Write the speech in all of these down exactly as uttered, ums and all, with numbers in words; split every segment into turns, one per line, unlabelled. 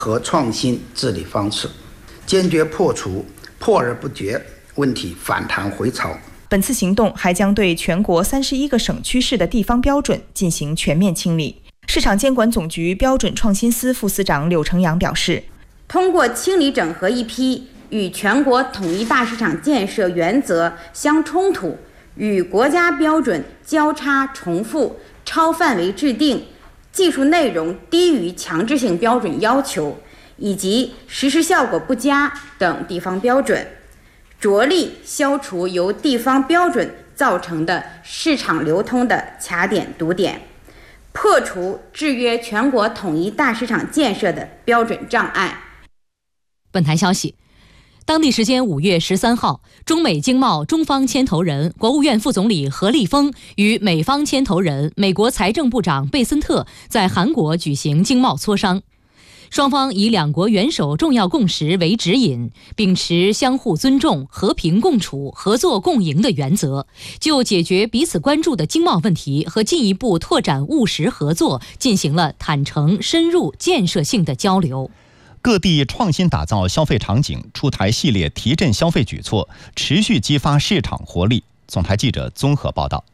和创新治理方式，坚决破除破而不决问题反弹回潮。
本次行动还将对全国三十一个省区市的地方标准进行全面清理。市场监管总局标准创新司副司长柳成阳表示，
通过清理整合一批与全国统一大市场建设原则相冲突、与国家标准交叉重复、超范围制定、技术内容低于强制性标准要求以及实施效果不佳等地方标准，着力消除由地方标准造成的市场流通的卡点堵点，破除制约全国统一大市场建设的标准障碍。
本台消息，当地时间五月十三号，中美经贸中方牵头人、国务院副总理何立峰与美方牵头人、美国财政部长贝森特在韩国举行经贸磋商。双方以两国元首重要共识为指引，秉持相互尊重、和平共处、合作共赢的原则，就解决彼此关注的经贸问题和进一步拓展务实合作进行了坦诚、深入、建设性的交流。
各地创新打造消费场景，出台系列提振消费举措，持续激发市场活力。总台记者综合报道。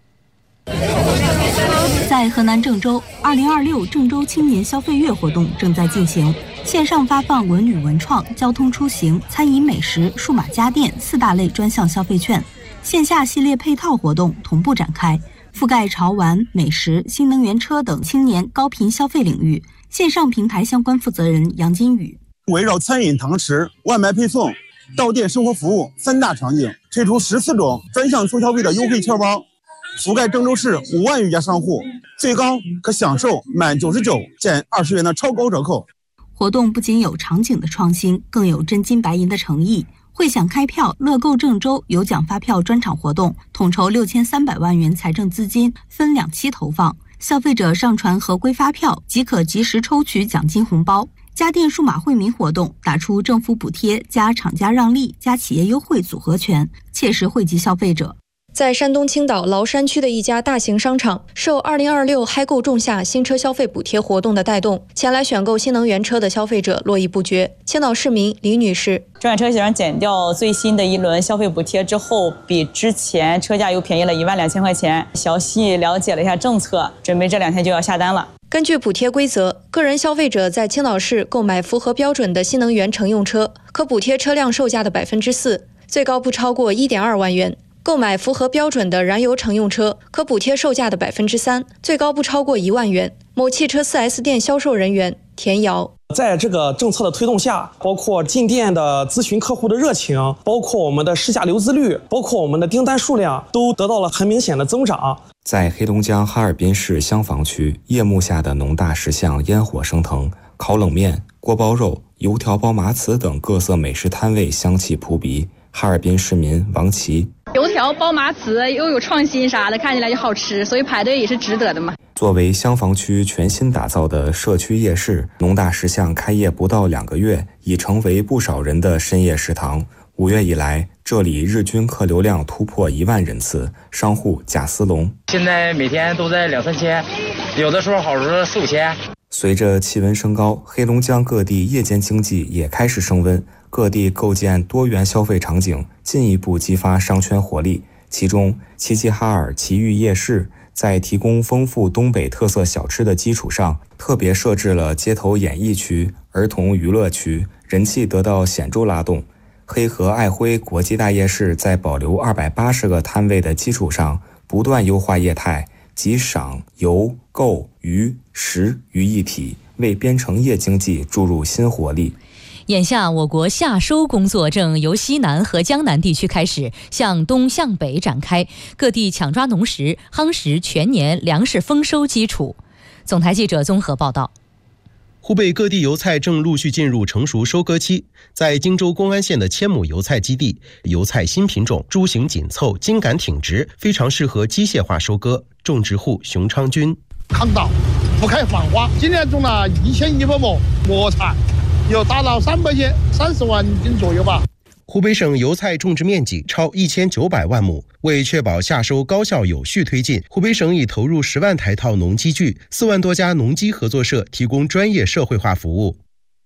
在河南郑州，二零二六郑州青年消费月活动正在进行，线上发放文旅文创、交通出行、餐饮美食、数码家电四大类专项消费券，线下系列配套活动同步展开，覆盖潮玩、美食、新能源车等青年高频消费领域。线上平台相关负责人杨金宇，
围绕餐饮、堂食、外卖配送、到店生活服务三大场景，推出十四种专项促消费的优惠券包，覆盖郑州市五万余家商户，最高可享受满九十九减二十元的超高折扣。
活动不仅有场景的创新，更有真金白银的诚意。汇享开票、乐购郑州有奖发票专场活动，统筹六千三百万元财政资金，分两期投放。消费者上传合规发票即可及时抽取奖金红包。家电数码惠民活动打出政府补贴加厂家让利加企业优惠组合拳，切实惠及消费者。
在山东青岛崂山区的一家大型商场，受二零二六嗨购仲夏新车消费补贴活动的带动，前来选购新能源车的消费者络绎不绝。青岛市民李女士，
中远车险减掉最新的一轮消费补贴之后，比之前车价又便宜了一万两千块钱。详细了解了一下政策，准备这两天就要下单了。
根据补贴规则，个人消费者在青岛市购买符合标准的新能源乘用车，可补贴车辆售价的百分之四，最高不超过一点二万元。购买符合标准的燃油乘用车，可补贴售价的百分之三，最高不超过一万元。某汽车 四 S 店销售人员田瑶，
在这个政策的推动下，包括进店的咨询客户的热情，包括我们的试驾流资率，包括我们的订单数量，都得到了很明显的增长。
在黑龙江哈尔滨市襄房区，夜幕下的农大石巷烟火升腾，烤冷面、锅包肉、油条包麻糍等各色美食摊位香气扑鼻。哈尔滨市民王琦，
油条包麻糍又有创新啥的，看起来就好吃，所以排队也是值得的嘛。
作为襄房区全新打造的社区夜市，农大石巷开业不到两个月，已成为不少人的深夜食堂。五月以来，这里日均客流量突破一万人次。商户贾思龙，
现在每天都在两三千，有的时候好时候四五千。
随着气温升高，黑龙江各地夜间经济也开始升温，各地构建多元消费场景，进一步激发商圈活力。其中，齐齐哈尔奇遇夜市在提供丰富东北特色小吃的基础上，特别设置了街头演艺区、儿童娱乐区，人气得到显著拉动。黑河爱辉国际大夜市在保留二百八十个摊位的基础上，不断优化业态，集赏、游、购、娱、食于一体，为边城夜经济注入新活力。
眼下，我国夏收工作正由西南和江南地区开始，向东向北展开，各地抢抓农时，夯实全年粮食丰收基础。总台记者综合报道。
湖北各地油菜正陆续进入成熟收割期，在荆州公安县的千亩油菜基地，油菜新品种株型紧凑、茎秆挺直，非常适合机械化收割。种植户熊昌军，
抗稻不开放花，今年种了一千一百亩磨菜，有达到三百斤，三十万斤左右吧。
湖北省油菜种植面积超一千九百万亩，为确保夏收高效有序推进，湖北省已投入十万台套农机具，四万多家农机合作社提供专业社会化服务。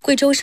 贵州省